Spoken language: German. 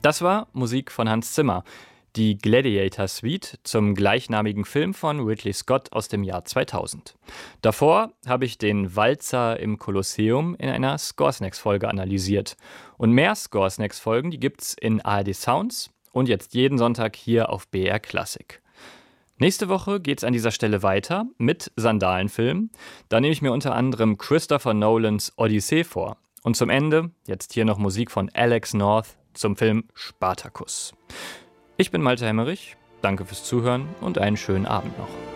Das war Musik von Hans Zimmer, die Gladiator Suite zum gleichnamigen Film von Ridley Scott aus dem Jahr 2000. Davor habe ich den Walzer im Kolosseum in einer Scoresnacks-Folge analysiert. Und mehr Scoresnacks-Folgen, die gibt's in ARD Sounds und jetzt jeden Sonntag hier auf BR Classic. Nächste Woche geht's an dieser Stelle weiter mit Sandalenfilmen. Da nehme ich mir unter anderem Christopher Nolans Odyssee vor. Und zum Ende jetzt hier noch Musik von Alex North zum Film Spartacus. Ich bin Malte Hemmerich, danke fürs Zuhören und einen schönen Abend noch.